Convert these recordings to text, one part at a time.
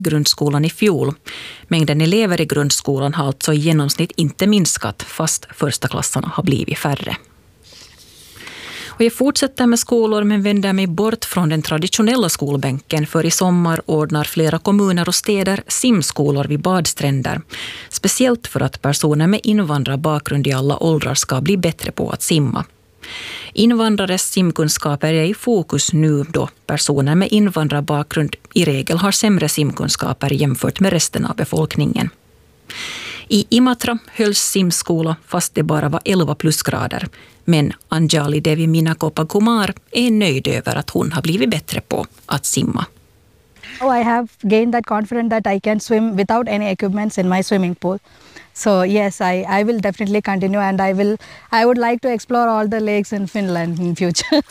grundskolan i fjol. Mängden elever i grundskolan har alltså i genomsnitt inte minskat fast första klassarna har blivit färre. Och jag fortsätter med skolor men vänder mig bort från den traditionella skolbänken, för i sommar ordnar flera kommuner och städer simskolor vid badstränder. Speciellt för att personer med invandrarbakgrund i alla åldrar ska bli bättre på att simma. Invandrares simkunskaper är i fokus nu då personer med invandrarbakgrund i regel har sämre simkunskaper jämfört med resten av befolkningen. I Imatra hölls simskola fast det bara var 11 plusgrader. Men Anjali Devi Minakopa-Kumar är nöjd över att hon har blivit bättre på att simma. I have gained that confidence that I can swim without any equipments in my swimming pool. So yes, I will definitely continue, and I would like to explore all the lakes in Finland in future.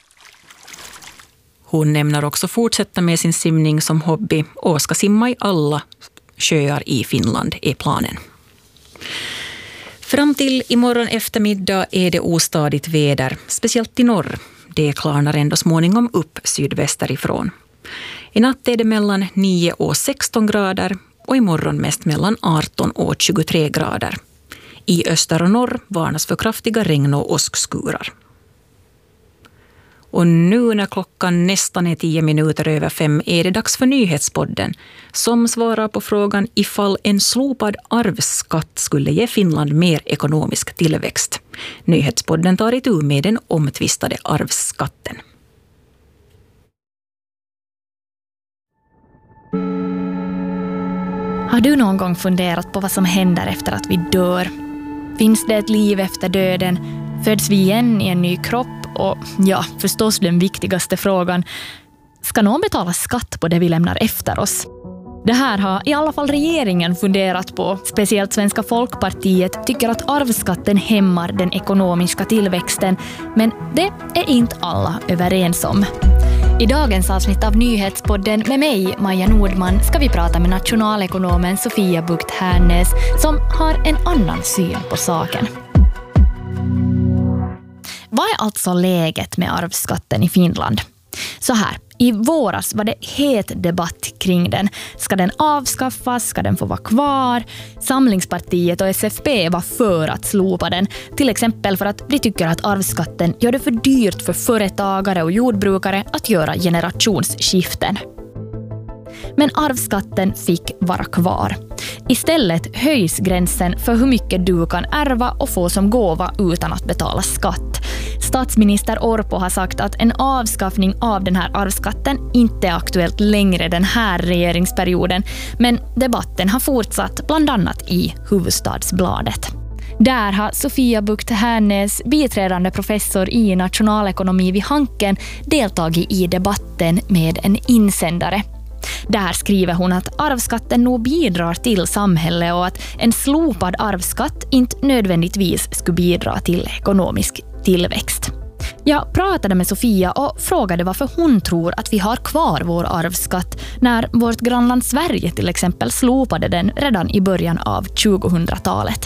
Hon nämner också fortsätta med sin simning som hobby och ska simma i alla sjöar i Finland är planen. Fram till imorgon eftermiddag är det ostadigt väder, speciellt i norr. Det klarnar ändå småningom upp sydvästerifrån. I natt är det mellan 9 och 16 grader och imorgon mest mellan 18 och 23 grader. I öster och norr varnas för kraftiga regn- och åskskurar. Och nu när klockan nästan är 10 minuter över 5 är det dags för nyhetspodden som svarar på frågan ifall en slopad arvsskatt skulle ge Finland mer ekonomisk tillväxt. Nyhetspodden tar itu med den omtvistade arvsskatten. Har du någon gång funderat på vad som händer efter att vi dör? Finns det ett liv efter döden? Föds vi igen i en ny kropp? Och ja, förstås den viktigaste frågan. Ska någon betala skatt på det vi lämnar efter oss? Det här har i alla fall regeringen funderat på. Speciellt Svenska Folkpartiet tycker att arvsskatten hämmar den ekonomiska tillväxten. Men det är inte alla överens om. I dagens avsnitt av Nyhetspodden med mig, Maja Nordman, ska vi prata med nationalekonomen Sofia Bucht-Härnäs som har en annan syn på saken. Vad är alltså läget med arvsskatten i Finland? Så här, i våras var det het debatt kring den. Ska den avskaffas? Ska den få vara kvar? Samlingspartiet och SFP var för att slopa den. Till exempel för att de tycker att arvsskatten gör det för dyrt för företagare och jordbrukare att göra generationsskiften. Men arvsskatten fick vara kvar. Istället höjs gränsen för hur mycket du kan ärva och få som gåva utan att betala skatt. Statsminister Orpo har sagt att en avskaffning av den här arvsskatten inte är aktuellt längre den här regeringsperioden, men debatten har fortsatt bland annat i Hufvudstadsbladet. Där har Sofia Bucht-Härnäs, biträdande professor i nationalekonomi vid Hanken, deltagit i debatten med en insändare. Där skriver hon att arvsskatten nog bidrar till samhället och att en slopad arvsskatt inte nödvändigtvis skulle bidra till ekonomisk tillväxt. Jag pratade med Sofia och frågade varför hon tror att vi har kvar vår arvsskatt när vårt grannland Sverige till exempel slopade den redan i början av 2000-talet.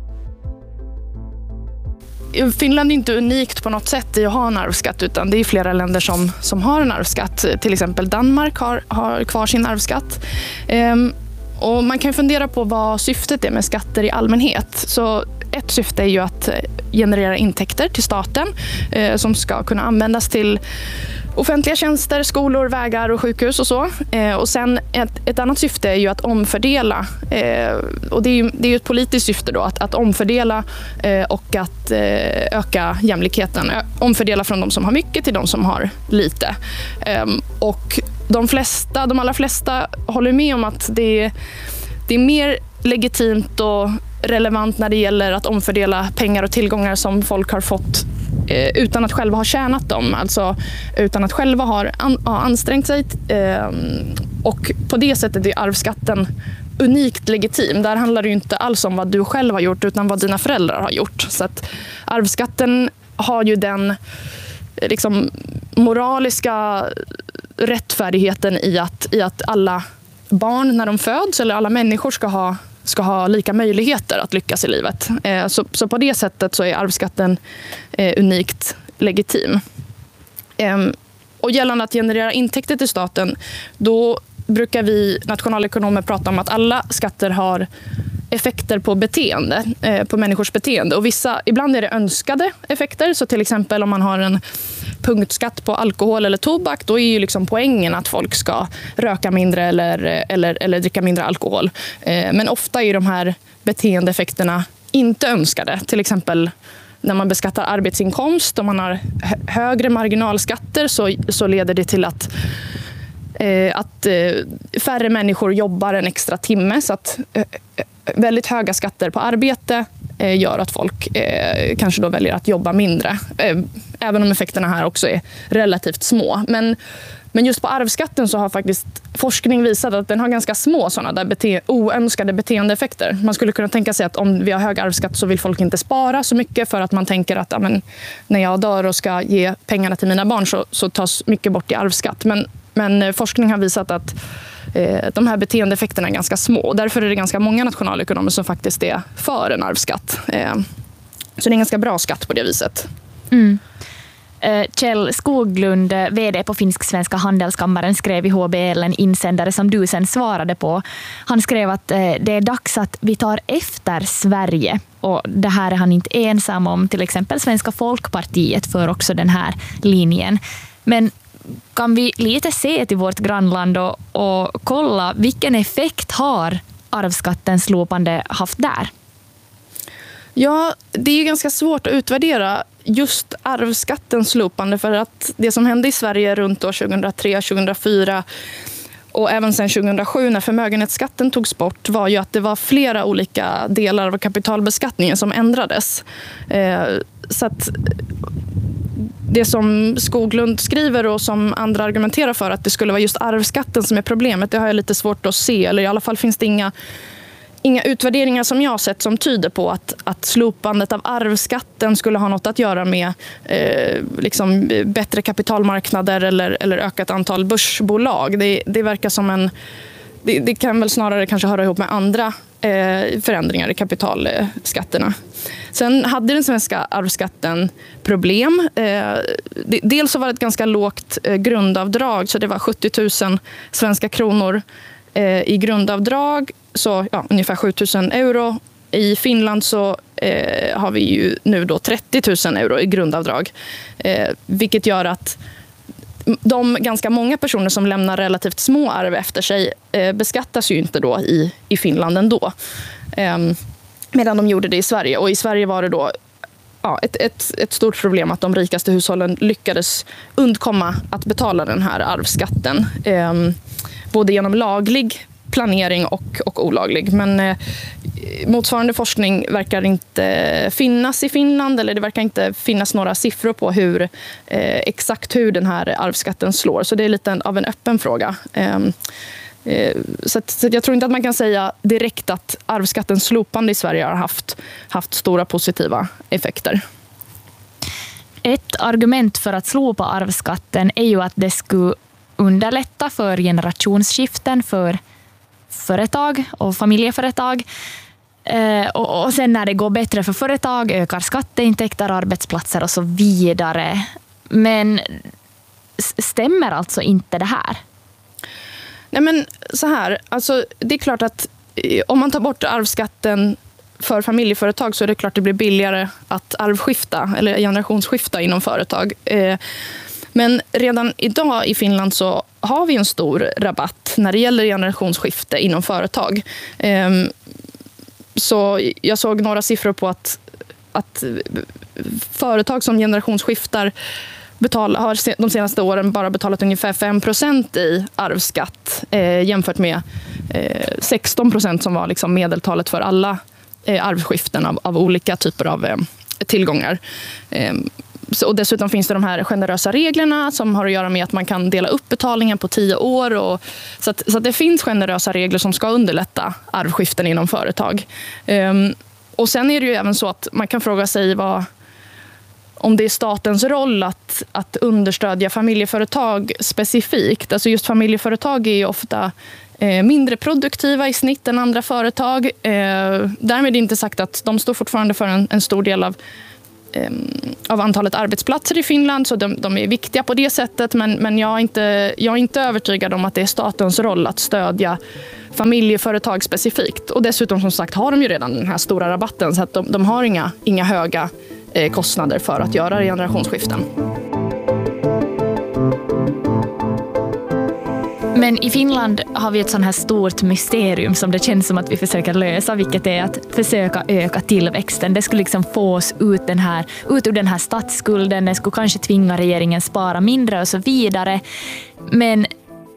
Finland är inte unikt på något sätt i att ha en arvsskatt, utan det är flera länder som har en arvsskatt. Till exempel Danmark har kvar sin arvsskatt. Och man kan fundera på vad syftet är med skatter i allmänhet. Så ett syfte är ju att generera intäkter till staten som ska kunna användas till offentliga tjänster, skolor, vägar och sjukhus och så. Och sen ett annat syfte är ju att omfördela. Och det är ju ett politiskt syfte då, att omfördela och att öka jämlikheten. Omfördela från de som har mycket till de som har lite. Och de allra flesta håller med om att det är mer legitimt och relevant när det gäller att omfördela pengar och tillgångar som folk har fått utan att själva ha tjänat dem, alltså utan att själva ha ansträngt sig, och på det sättet är arvsskatten unikt legitim. Där handlar det ju inte alls om vad du själv har gjort utan vad dina föräldrar har gjort. Så att arvsskatten har ju den liksom moraliska rättfärdigheten i att alla barn när de föds eller alla människor ska ha lika möjligheter att lyckas i livet. Så på det sättet så är arvsskatten unikt legitim. Och gällande att generera intäkter till staten, då brukar vi nationalekonomer prata om att alla skatter har effekter på beteende, på människors beteende. Och ibland är det önskade effekter. Så till exempel om man har en punktskatt på alkohol eller tobak, då är ju liksom poängen att folk ska röka mindre eller dricka mindre alkohol. Men ofta är de här beteendeeffekterna inte önskade. Till exempel när man beskattar arbetsinkomst, om man har högre marginalskatter så leder det till att färre människor jobbar en extra timme. Så att väldigt höga skatter på arbete gör att folk kanske då väljer att jobba mindre. Även om effekterna här också är relativt små. Men just på arvsskatten så har faktiskt forskning visat att den har ganska små sådana där oönskade beteendeeffekter. Man skulle kunna tänka sig att om vi har hög arvsskatt så vill folk inte spara så mycket för att man tänker att när jag dör och ska ge pengarna till mina barn så tas mycket bort i arvsskatt. Men forskning har visat att de här beteendeeffekterna är ganska små. Och därför är det ganska många nationalekonomer som faktiskt är för en arvsskatt. Så det är en ganska bra skatt på det viset. Mm. Kjell Skoglund, vd på Finsk-svenska handelskammaren, skrev i HBL en insändare som du sen svarade på. Han skrev att det är dags att vi tar efter Sverige. Och det här är han inte ensam om. Till exempel Svenska Folkpartiet för också den här linjen. Men kan vi lite se till vårt grannland och kolla vilken effekt har arvsskattens slopande haft där? Ja, det är ju ganska svårt att utvärdera just arvsskattens slopande, för att det som hände i Sverige runt år 2003, 2004 och även sedan 2007 när förmögenhetsskatten togs bort var ju att det var flera olika delar av kapitalbeskattningen som ändrades. Så att det som Skoglund skriver och som andra argumenterar för att det skulle vara just arvsskatten som är problemet, det har jag lite svårt att se. Eller i alla fall finns det inga utvärderingar som jag har sett som tyder på att slopandet av arvsskatten skulle ha något att göra med liksom bättre kapitalmarknader eller ökat antal börsbolag. Det verkar som det kan väl snarare kanske höra ihop med andra förändringar i kapitalskatterna. Sen hade den svenska arvsskatten problem. Dels så var det ett ganska lågt grundavdrag, så det var 70 000 svenska kronor i grundavdrag, så ungefär 7 000 euro. I Finland så har vi ju nu då 30 000 euro i grundavdrag, vilket gör att de ganska många personer som lämnar relativt små arv efter sig beskattas ju inte då i Finland ändå, medan de gjorde det i Sverige. Och i Sverige var det då ett stort problem att de rikaste hushållen lyckades undkomma att betala den här arvsskatten, både genom laglig planering och olaglig. Men motsvarande forskning verkar inte finnas i Finland, eller det verkar inte finnas några siffror på exakt hur den här arvsskatten slår. Så det är lite av en öppen fråga. Så jag tror inte att man kan säga direkt att arvsskattens slopande i Sverige har haft stora positiva effekter. Ett argument för att slopa arvsskatten är ju att det skulle underlätta för generationsskiften för företag och familjeföretag. Och sen när det går bättre för företag ökar skatteintäkter, arbetsplatser och så vidare. Men stämmer alltså inte det här? Nej, men så här, alltså det är klart att om man tar bort arvsskatten för familjeföretag så är det klart att det blir billigare att arvskifta eller generationsskifta inom företag. Men redan idag i Finland så har vi en stor rabatt när det gäller generationsskifte inom företag. Så jag såg några siffror på att företag som generationsskiftar har de senaste åren bara betalat ungefär 5% i arvsskatt jämfört med 16% som var liksom medeltalet för alla arvskiften av olika typer av tillgångar. Och dessutom finns det de här generösa reglerna som har att göra med att man kan dela upp betalningen på 10 år. Så att det finns generösa regler som ska underlätta arvskiften inom företag. Och sen är det ju även så att man kan fråga sig om det är statens roll att understödja familjeföretag specifikt. Alltså just familjeföretag är ju ofta mindre produktiva i snitt än andra företag. Därmed är det inte sagt att de står fortfarande för en stor del av av antalet arbetsplatser i Finland, så de är viktiga på det sättet, men jag är inte övertygad om att det är statens roll att stödja familjeföretag specifikt. Och dessutom, som sagt, har de ju redan den här stora rabatten, så att de har inga höga kostnader för att göra generationsskiften. Men i Finland har vi ett sånt här stort mysterium som det känns som att vi försöker lösa, vilket är att försöka öka tillväxten. Det skulle liksom få oss ut ur den här statsskulden, det skulle kanske tvinga regeringen spara mindre och så vidare. Men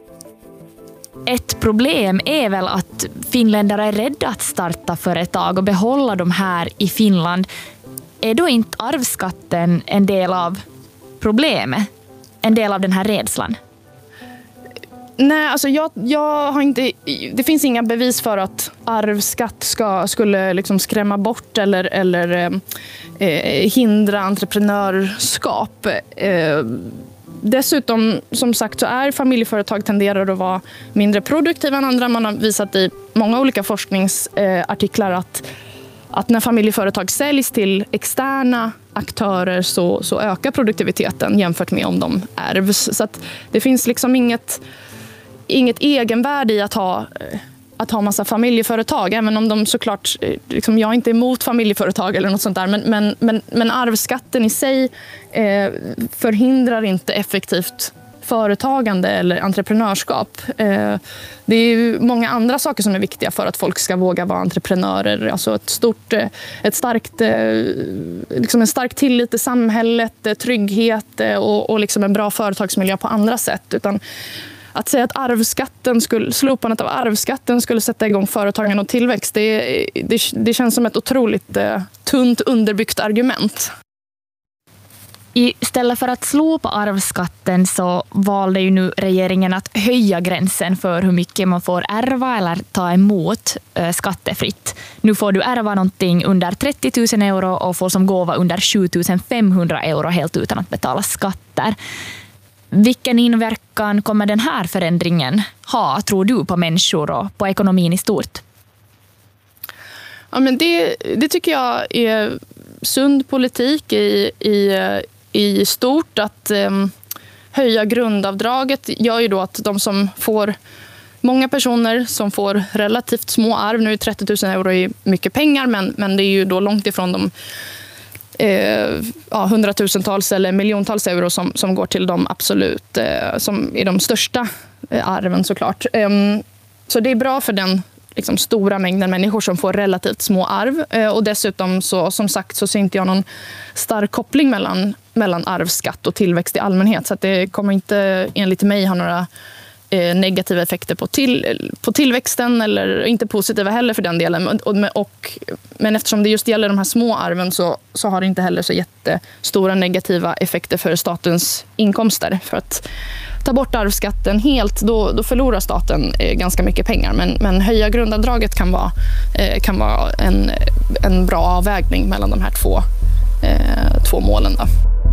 ett problem är väl att finländare är rädda att starta företag och behålla de här i Finland. Är då inte arvsskatten en del av problemet? En del av den här rädslan? Nej, alltså jag har inte, det finns inga bevis för att arvsskatt skulle liksom skrämma bort eller hindra entreprenörskap. Dessutom, som sagt, så är familjeföretag tenderar att vara mindre produktiva än andra. Man har visat i många olika forskningsartiklar att när familjeföretag säljs till externa aktörer så ökar produktiviteten jämfört med om de ärvs. Så att det finns liksom inget egenvärde i att ha massa familjeföretag, även om de såklart, liksom, jag är inte emot familjeföretag eller något sånt där, men arvsskatten i sig förhindrar inte effektivt företagande eller entreprenörskap. Det är ju många andra saker som är viktiga för att folk ska våga vara entreprenörer. Alltså en stark tillit till samhället, trygghet och liksom en bra företagsmiljö på andra sätt. Utan att säga att slopandet av arvsskatten skulle sätta igång företagen och tillväxt, det känns som ett otroligt tunt underbyggt argument. Istället för att slopa arvsskatten så valde ju nu regeringen att höja gränsen för hur mycket man får ärva eller ta emot skattefritt. Nu får du ärva någonting under 30 000 euro och får som gåva under 7 500 euro helt utan att betala skatter. Vilken inverkan kommer den här förändringen ha, tror du, på människor och på ekonomin i stort? Ja, men det tycker jag är sund politik i stort. Att höja grundavdraget gör ju då att många personer som får relativt små arv, nu är 30 000 euro är mycket pengar, men det är ju då långt ifrån de hundratusentals eller miljontals euro som går till de absolut, som är de största arven såklart. Så det är bra för den liksom stora mängden människor som får relativt små arv. Och dessutom så, som sagt, så ser inte jag någon stark koppling mellan arvsskatt och tillväxt i allmänhet. Så att det kommer inte enligt mig ha några negativa effekter på tillväxten, eller inte positiva heller för den delen. Men eftersom det just gäller de här små arven så har det inte heller så jättestora negativa effekter för statens inkomster. För att ta bort arvsskatten helt, då förlorar staten ganska mycket pengar. Men höja grundavdraget kan vara en bra avvägning mellan de här två målen då.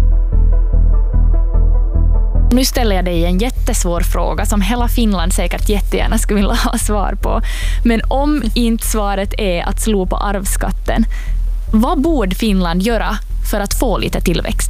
Nu ställer jag dig en jättesvår fråga som hela Finland säkert jättegärna skulle vilja ha svar på. Men om inte svaret är att slopa arvsskatten, vad borde Finland göra för att få lite tillväxt?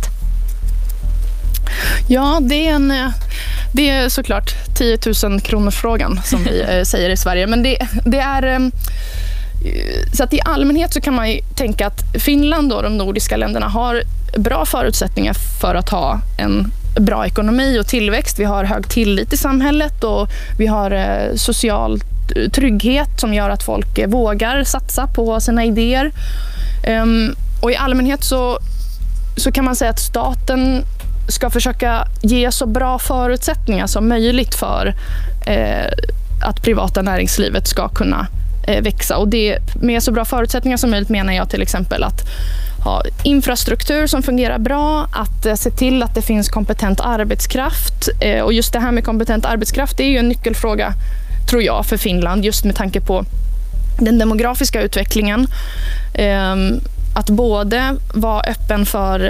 Ja, det är såklart 10 000 kronor-frågan som vi säger i Sverige. Men det är... Så att i allmänhet så kan man ju tänka att Finland och de nordiska länderna har bra förutsättningar för att ha en bra ekonomi och tillväxt. Vi har hög tillit i samhället och vi har social trygghet som gör att folk vågar satsa på sina idéer. Och i allmänhet så kan man säga att staten ska försöka ge så bra förutsättningar som möjligt för att privata näringslivet ska kunna växa. Och det, med så bra förutsättningar som möjligt menar jag till exempel att ha infrastruktur som fungerar bra, att se till att det finns kompetent arbetskraft. Och just det här med kompetent arbetskraft är ju en nyckelfråga, tror jag, för Finland, just med tanke på den demografiska utvecklingen. Att både vara öppen för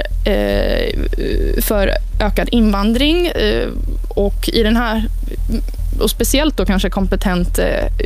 ökad invandring och i den här, och speciellt då kanske kompetent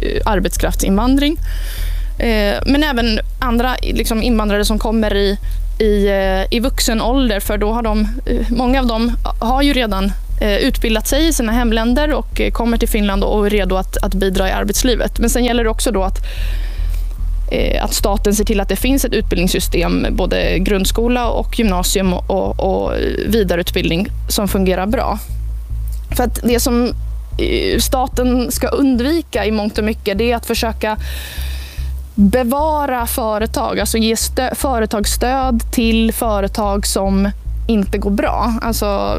arbetskraftsinvandring. Men även andra liksom invandrare som kommer i vuxen ålder, för då har många av dem har ju redan utbildat sig i sina hemländer och kommer till Finland och är redo att bidra i arbetslivet. Men sen gäller det också då att staten ser till att det finns ett utbildningssystem, både grundskola och gymnasium och vidareutbildning som fungerar bra. För att det som staten ska undvika i mångt och mycket, det är att försöka bevara företag, alltså ge företagsstöd till företag som inte går bra. Alltså,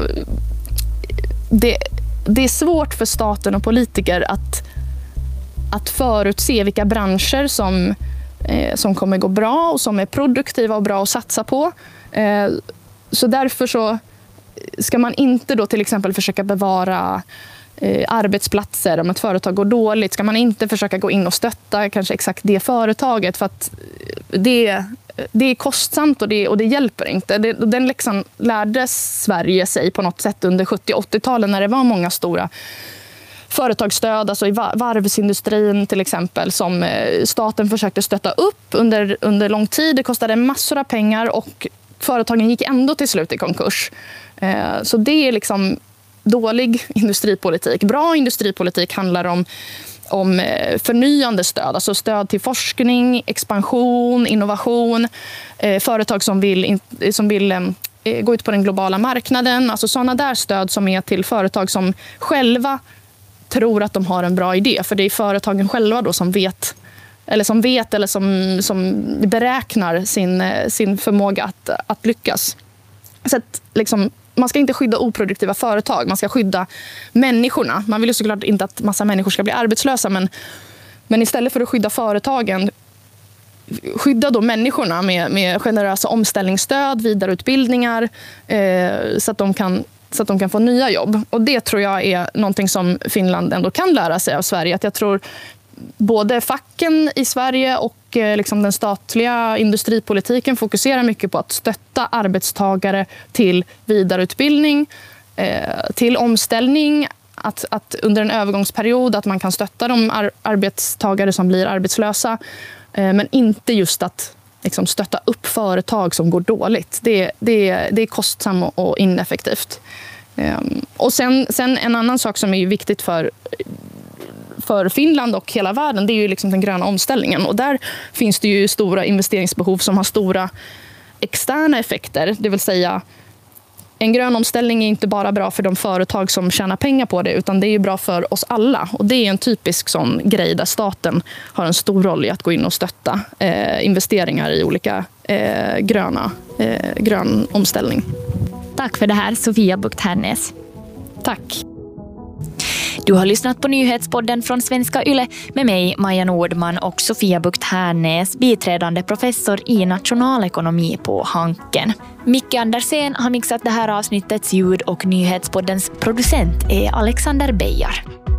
det är svårt för staten och politiker att förutse vilka branscher som kommer gå bra och som är produktiva och bra att satsa på. Så därför så ska man inte då till exempel försöka bevara arbetsplatser. Om ett företag går dåligt ska man inte försöka gå in och stötta kanske exakt det företaget, för att det är kostsamt och det hjälper inte. Den läxan lärde Sverige sig på något sätt under 70- och 80-talen när det var många stora företagsstöd, alltså i varvsindustrin till exempel, som staten försökte stötta upp under lång tid. Det kostade massor av pengar och företagen gick ändå till slut i konkurs. Så det är liksom dålig industripolitik. Bra industripolitik handlar om förnyande stöd, alltså stöd till forskning, expansion, innovation, företag som vill gå ut på den globala marknaden, alltså sådana där stöd som är till företag som själva tror att de har en bra idé, för det är företagen själva då som beräknar sin förmåga att lyckas. Så att liksom, man ska inte skydda oproduktiva företag, man ska skydda människorna. Man vill ju såklart inte att massa människor ska bli arbetslösa, men istället för att skydda företagen, skydda då människorna med generösa omställningsstöd, vidareutbildningar, så att de kan få nya jobb. Och det tror jag är någonting som Finland ändå kan lära sig av Sverige. Att jag tror både facken i Sverige och liksom den statliga industripolitiken fokuserar mycket på att stötta arbetstagare till vidareutbildning, till omställning, att under en övergångsperiod att man kan stötta de arbetstagare som blir arbetslösa, men inte just att liksom stötta upp företag som går dåligt. Det är kostsamt och ineffektivt. Och sen en annan sak som är viktigt för Finland och hela världen, det är ju liksom den gröna omställningen. Och där finns det ju stora investeringsbehov som har stora externa effekter. Det vill säga, en grön omställning är inte bara bra för de företag som tjänar pengar på det, utan det är ju bra för oss alla. Och det är en typisk sån grej där staten har en stor roll i att gå in och stötta investeringar i olika grön omställning. Tack för det här, Sofia Bucht-Härnäs. Tack. Du har lyssnat på nyhetspodden från Svenska Yle med mig, Maja Nordman, och Sofia Bucht-Härnäs, biträdande professor i nationalekonomi på Hanken. Micke Andersen har mixat det här avsnittets ljud och nyhetspoddens producent är Alexander Beijar.